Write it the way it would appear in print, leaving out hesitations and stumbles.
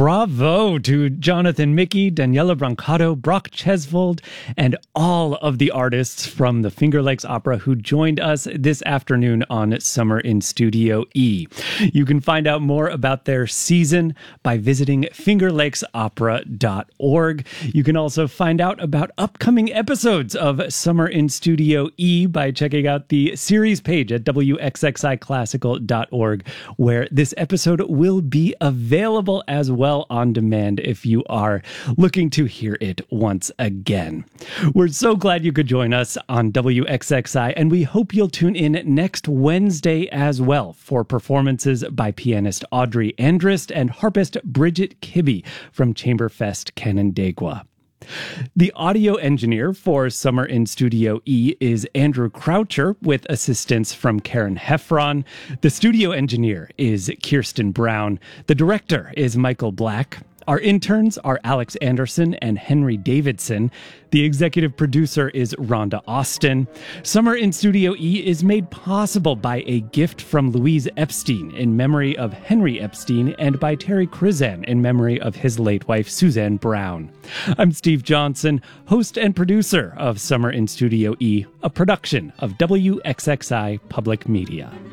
Bravo to Jonathan Mickey, Daniela Brancato, Brock Chesvold, and all of the artists from the Finger Lakes Opera who joined us this afternoon on Summer in Studio E. You can find out more about their season by visiting fingerlakesopera.org. You can also find out about upcoming episodes of Summer in Studio E by checking out the series page at wxxiclassical.org, where this episode will be available as well on demand if you are looking to hear it once again. We're so glad you could join us on WXXI, and we hope you'll tune in next Wednesday as well for performances by pianist Audrey Andrist and harpist Bridget Kibbe from Chamberfest Canandaigua. The audio engineer for Summer in Studio E is Andrew Croucher, with assistance from Karen Heffron. The studio engineer is Kirsten Brown. The director is Michael Black. Our interns are Alex Anderson and Henry Davidson. The executive producer is Rhonda Austin. Summer in Studio E is made possible by a gift from Louise Epstein in memory of Henry Epstein and by Terry Krizan in memory of his late wife, Suzanne Brown. I'm Steve Johnson, host and producer of Summer in Studio E, a production of WXXI Public Media.